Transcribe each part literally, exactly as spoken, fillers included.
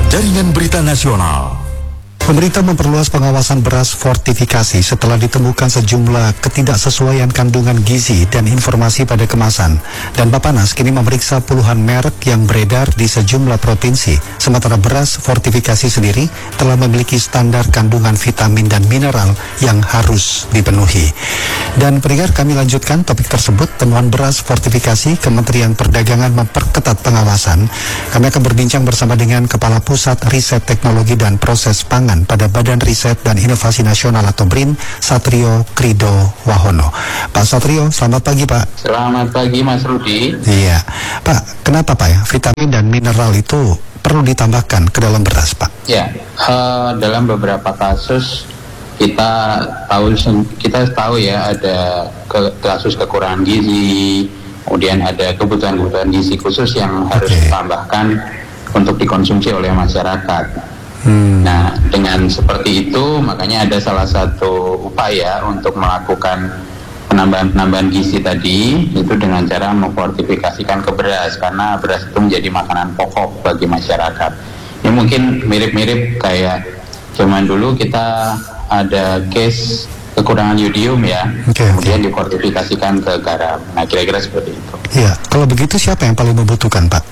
Jaringan Berita Nasional. Pemerintah memperluas pengawasan beras fortifikasi setelah ditemukan sejumlah ketidaksesuaian kandungan gizi dan informasi pada kemasan. Dan Bappenas kini memeriksa puluhan merek yang beredar di sejumlah provinsi. Sementara beras fortifikasi sendiri telah memiliki standar kandungan vitamin dan mineral yang harus dipenuhi. Dan pendengar, kami lanjutkan topik tersebut, temuan beras fortifikasi. Kementerian Perdagangan memperketat pengawasan. Kami akan berbincang bersama dengan Kepala Pusat Riset Teknologi dan Proses Pangan pada Badan Riset dan Inovasi Nasional atau BRIN, Satrio Krido Wahono. Pak Satrio, selamat pagi Pak. Selamat pagi Mas Rudi. Iya, Pak, kenapa Pak ya vitamin dan mineral itu perlu ditambahkan ke dalam beras Pak? Ya, uh, dalam beberapa kasus kita tahu kita tahu ya ada ke, kasus kekurangan gizi, kemudian ada kebutuhan-kebutuhan gizi khusus yang harus okay. ditambahkan untuk dikonsumsi oleh masyarakat. Hmm. Nah, dengan seperti itu makanya ada salah satu upaya untuk melakukan penambahan-penambahan gizi tadi itu dengan cara memfortifikasikan ke beras, karena beras itu menjadi makanan pokok bagi masyarakat. Ini mungkin mirip-mirip kayak zaman dulu kita ada case kekurangan yodium ya, okay, kemudian okay. difortifikasikan ke garam. Nah, kira-kira seperti itu. Iya, kalau begitu siapa yang paling membutuhkan Pak?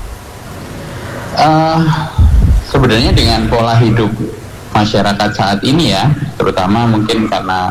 Uh, Sebenarnya dengan pola hidup masyarakat saat ini ya, terutama mungkin karena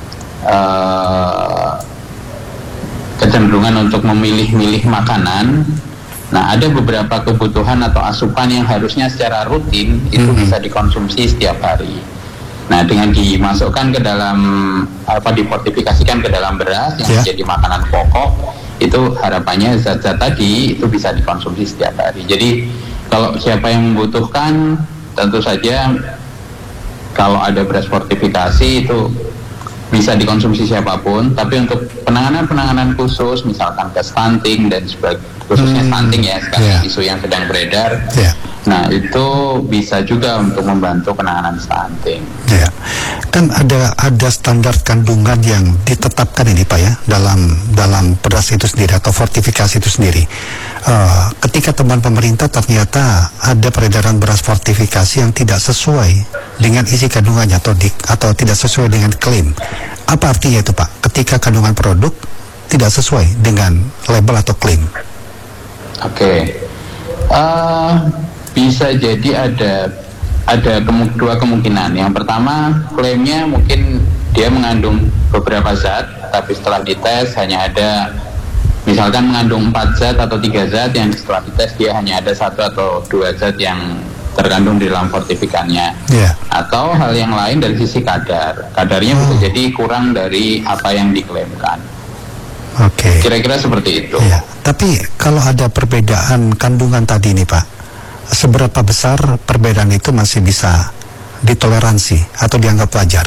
uh, kecenderungan untuk memilih-milih makanan. Nah, ada beberapa kebutuhan atau asupan yang harusnya secara rutin itu mm-hmm. bisa dikonsumsi setiap hari. Nah, dengan dimasukkan ke dalam apa difortifikasikan ke dalam beras yang yeah. menjadi makanan pokok, itu harapannya zat-zat tadi itu bisa dikonsumsi setiap hari. Jadi kalau siapa yang membutuhkan, tentu saja kalau ada beras fortifikasi itu bisa dikonsumsi siapapun. Tapi untuk penanganan-penanganan khusus, misalkan ke stunting dan sebagainya, khususnya hmm, stunting ya, sekarang yeah. isu yang sedang beredar. Yeah. Nah, itu bisa juga untuk membantu penanganan stunting. Ya, kan ada ada standar kandungan yang ditetapkan ini Pak ya dalam dalam beras itu sendiri atau fortifikasi itu sendiri. Uh, ketika teman pemerintah ternyata ada peredaran beras fortifikasi yang tidak sesuai dengan isi kandungannya atau di, atau tidak sesuai dengan klaim. Apa artinya itu Pak? Ketika kandungan produk tidak sesuai dengan label atau klaim. Oke. Okay. Uh, bisa jadi ada ada kemu, dua kemungkinan. Yang pertama, klaimnya mungkin dia mengandung beberapa zat, tapi setelah dites hanya ada misalkan mengandung empat zat atau tiga zat, yang setelah dites dia hanya ada satu atau dua zat yang terkandung di dalam fortifikannya. Yeah. Atau hal yang lain dari sisi kadar. Kadarnya oh. bisa jadi kurang dari apa yang diklaimkan. Oke. Okay. Kira-kira seperti itu. Yeah. Tapi kalau ada perbedaan kandungan tadi nih Pak, seberapa besar perbedaan itu masih bisa ditoleransi atau dianggap wajar?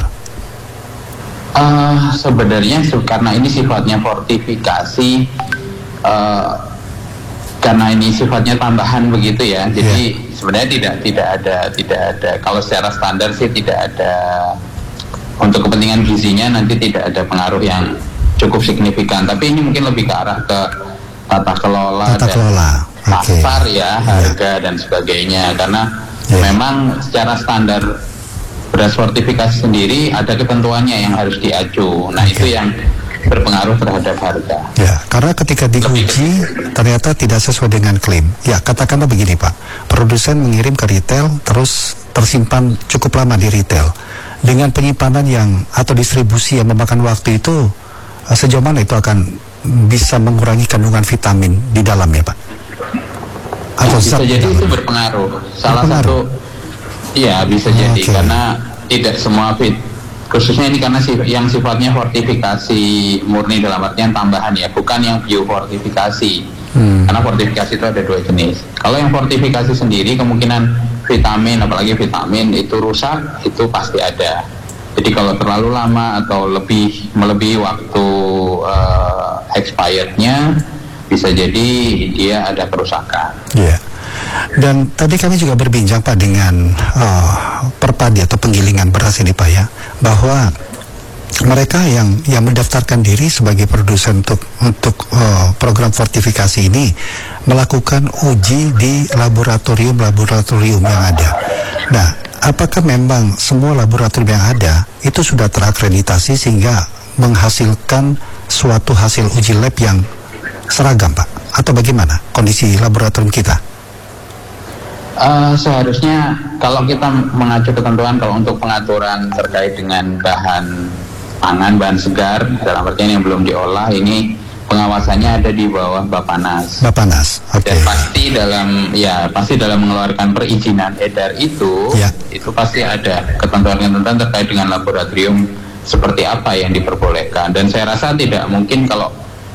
Uh, sebenarnya karena ini sifatnya fortifikasi, uh, karena ini sifatnya tambahan begitu ya. Jadi yeah. sebenarnya tidak tidak ada tidak ada. Kalau secara standar sih tidak ada, untuk kepentingan gizinya nanti tidak ada pengaruh yang cukup signifikan. Tapi ini mungkin lebih ke arah ke tata kelola tata dan kelola. pasar okay. ya, harga yeah. dan sebagainya. Karena yeah. memang secara standar beras fortifikasi sendiri ada ketentuannya yang harus diacu. Nah okay. itu yang berpengaruh terhadap harga. Ya, karena ketika diuji ternyata tidak sesuai dengan klaim. Ya, katakanlah begini Pak, produsen mengirim ke retail terus tersimpan cukup lama di retail dengan penyimpanan yang atau distribusi yang memakan waktu itu, sejauh mana itu akan bisa mengurangi kandungan vitamin di dalamnya Pak? Atau bisa jadi dalam. Itu berpengaruh. Salah berpengaruh. satu, iya bisa oh, jadi okay. karena tidak semua fit. Khususnya ini karena yang sifatnya fortifikasi murni dalam artian tambahan ya, bukan yang biofortifikasi. Hmm. Karena fortifikasi itu ada dua jenis. Kalau yang fortifikasi sendiri kemungkinan vitamin, apalagi vitamin itu rusak, itu pasti ada. Jadi kalau terlalu lama atau lebih melebihi waktu uh, expirednya, bisa jadi dia ada kerusakan. Iya. Yeah. Dan tadi kami juga berbincang Pak dengan uh, perpadi atau penggilingan beras ini Pak ya, bahwa mereka yang yang mendaftarkan diri sebagai produsen untuk untuk uh, program fortifikasi ini melakukan uji di laboratorium-laboratorium yang ada. Nah, apakah memang semua laboratorium yang ada itu sudah terakreditasi sehingga menghasilkan suatu hasil uji lab yang seragam, Pak? Atau bagaimana kondisi laboratorium kita? Uh, seharusnya kalau kita mengacu ketentuan kalau untuk pengaturan terkait dengan bahan pangan, bahan segar dalam artian yang belum diolah, ini pengawasannya ada di bawah Bapanas. Bapanas, oke. Okay. Dan pasti dalam ya pasti dalam mengeluarkan perizinan edar itu, ya. Itu pasti ada ketentuan-ketentuan terkait dengan laboratorium seperti apa yang diperbolehkan. Dan saya rasa tidak mungkin kalau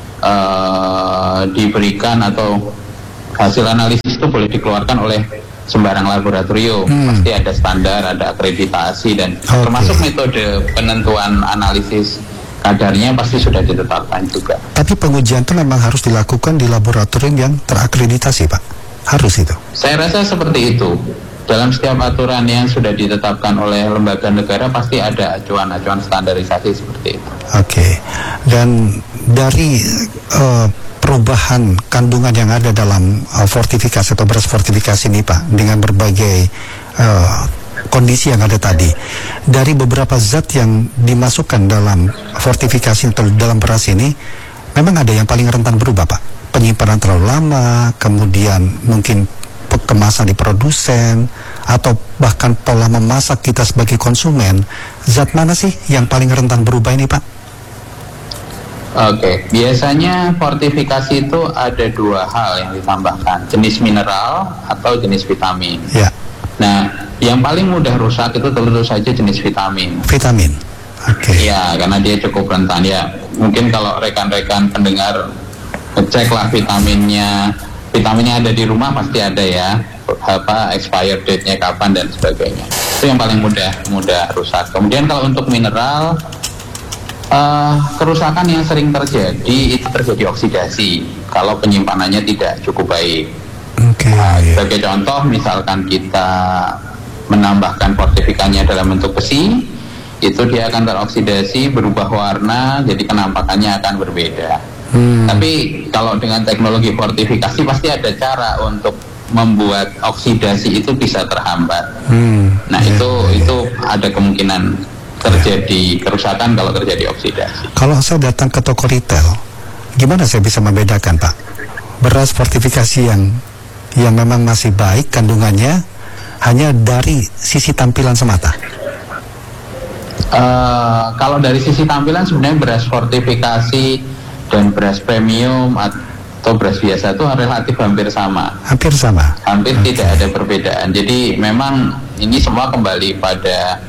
uh, diberikan atau hasil analisis itu boleh dikeluarkan oleh sembarang laboratorium. hmm. Pasti ada standar, ada akreditasi, dan okay. termasuk metode penentuan analisis kadarnya pasti sudah ditetapkan juga. Tapi pengujian itu memang harus dilakukan di laboratorium yang terakreditasi, Pak? Harus itu? Saya rasa seperti itu. Dalam setiap aturan yang sudah ditetapkan oleh lembaga negara pasti ada acuan-acuan standarisasi seperti itu. Oke. Okay. Dan dari uh, perubahan kandungan yang ada dalam uh, fortifikasi atau beras fortifikasi ini, Pak, dengan berbagai uh, kondisi yang ada tadi, dari beberapa zat yang dimasukkan dalam fortifikasi atau dalam beras ini, memang ada yang paling rentan berubah, Pak? Penyimpanan terlalu lama, kemudian mungkin kemasan di produsen, atau bahkan pola memasak kita sebagai konsumen. Zat mana sih yang paling rentan berubah ini, Pak? Oke, okay. Biasanya fortifikasi itu ada dua hal yang ditambahkan, jenis mineral atau jenis vitamin. Ya. Nah, yang paling mudah rusak itu tentu saja jenis vitamin. Vitamin, oke. Okay. Ya, karena dia cukup rentan ya. Mungkin kalau rekan-rekan pendengar ceklah vitaminnya, vitaminnya ada di rumah pasti ada ya, apa expired date-nya kapan dan sebagainya. Itu yang paling mudah mudah rusak. Kemudian kalau untuk mineral, Uh, kerusakan yang sering terjadi itu terjadi oksidasi kalau penyimpanannya tidak cukup baik. Okay. Uh, sebagai contoh, misalkan kita menambahkan fortifikannya dalam bentuk besi, itu dia akan teroksidasi, berubah warna, jadi kenampakannya akan berbeda. Hmm. Tapi kalau dengan teknologi fortifikasi pasti ada cara untuk membuat oksidasi itu bisa terhambat. Hmm. Nah yeah, itu yeah. itu ada kemungkinan terjadi kerusakan kalau terjadi oksidasi. Kalau saya datang ke toko retail, gimana saya bisa membedakan, Pak, beras fortifikasi yang yang memang masih baik kandungannya hanya dari sisi tampilan semata? Uh, kalau dari sisi tampilan sebenarnya beras fortifikasi dan beras premium atau beras biasa itu relatif hampir sama. Hampir sama. Hampir okay. Tidak ada perbedaan. Jadi memang ini semua kembali pada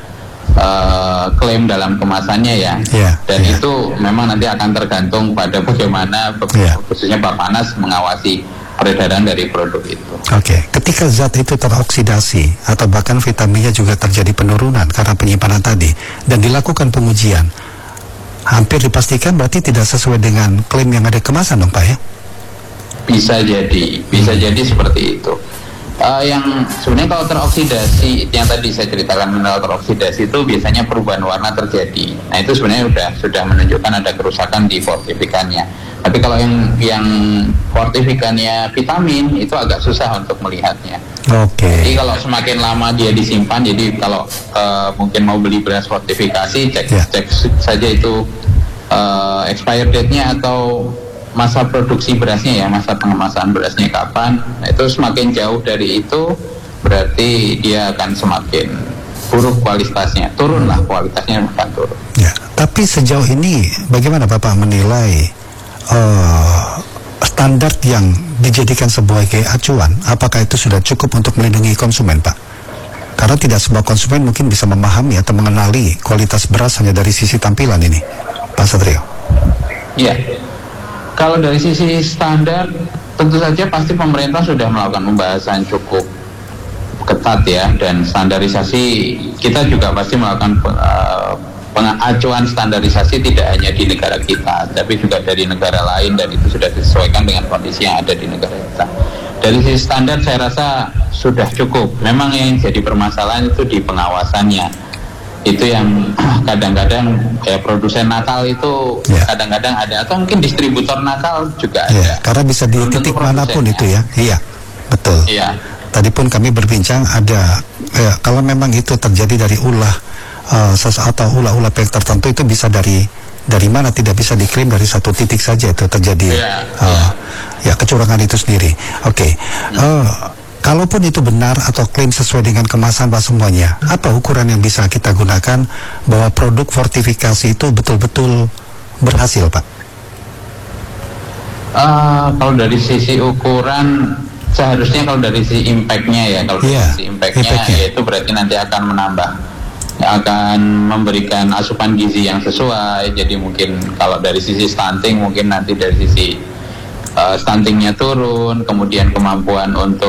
Uh, klaim dalam kemasannya ya, yeah, dan yeah. itu memang nanti akan tergantung pada bagaimana yeah. khususnya Bapanas mengawasi peredaran dari produk itu. Oke, okay. Ketika zat itu teroksidasi atau bahkan vitaminnya juga terjadi penurunan karena penyimpanan tadi dan dilakukan pengujian, hampir dipastikan berarti tidak sesuai dengan klaim yang ada kemasan dong, Pak, ya? Bisa jadi, bisa hmm. jadi seperti itu. Uh, yang sebenarnya kalau teroksidasi, yang tadi saya ceritakan mineral teroksidasi itu biasanya perubahan warna terjadi. Nah itu sebenarnya sudah sudah menunjukkan ada kerusakan di fortifikannya. Tapi kalau yang yang fortifikannya vitamin itu agak susah untuk melihatnya. Oke. Okay. Jadi kalau semakin lama dia disimpan, jadi kalau uh, mungkin mau beli beras fortifikasi, cek yeah. cek saja itu uh, expired date-nya atau masa produksi berasnya ya, masa pengemasan berasnya kapan. Nah, itu semakin jauh dari itu berarti dia akan semakin buruk kualitasnya, turunlah kualitasnya akan turun. Ya, tapi sejauh ini bagaimana Bapak menilai uh, standar yang dijadikan sebagai acuan? Apakah itu sudah cukup untuk melindungi konsumen, Pak? Karena tidak semua konsumen mungkin bisa memahami atau mengenali kualitas beras hanya dari sisi tampilan ini, Pak Satrio. Iya. Kalau dari sisi standar, tentu saja pasti pemerintah sudah melakukan pembahasan cukup ketat ya, dan standarisasi kita juga pasti melakukan uh, pengacuan standarisasi tidak hanya di negara kita, tapi juga dari negara lain, dan itu sudah disesuaikan dengan kondisi yang ada di negara kita. Dari sisi standar saya rasa sudah cukup. Memang yang jadi permasalahan itu di pengawasannya. itu yang kadang-kadang kayak produsen nakal itu Ya. kadang-kadang ada, atau mungkin distributor nakal juga Ya, ada. karena bisa di Belum tentu titik manapun produsennya. itu ya. Iya, betul. Iya. Tadi pun kami berbincang ada ya, kalau memang itu terjadi dari ulah uh, ses- atau ulah-ulah pihak tertentu, itu bisa dari dari mana, tidak bisa diklaim dari satu titik saja itu terjadi Iya, uh, iya. ya kecurangan itu sendiri. Oke. Uh, kalaupun itu benar atau klaim sesuai dengan kemasan Pak semuanya, apa ukuran yang bisa kita gunakan bahwa produk fortifikasi itu betul-betul berhasil, Pak? Uh, kalau dari sisi ukuran, seharusnya kalau dari sisi impact-nya ya, kalau dari Iya, sisi impact-nya, impact-nya. ya itu berarti nanti akan menambah, akan memberikan asupan gizi yang sesuai. Jadi mungkin kalau dari sisi stunting, mungkin nanti dari sisi uh, stuntingnya turun, kemudian kemampuan untuk